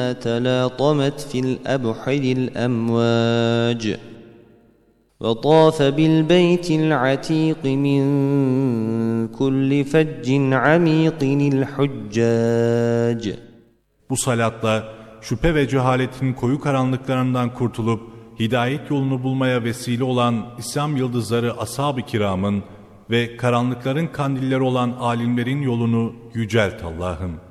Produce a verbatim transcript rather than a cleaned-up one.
تلاطمت في الأبحر الأمواج وطاف بالبيت العتيق من كل فج عميق الحجاج. Bu salatla şüphe ve cehaletin koyu karanlıklarından kurtulup hidayet yolunu bulmaya vesile olan İslam yıldızları ashab-ı kiramın ve karanlıkların kandilleri olan alimlerin yolunu yücelt Allah'ım.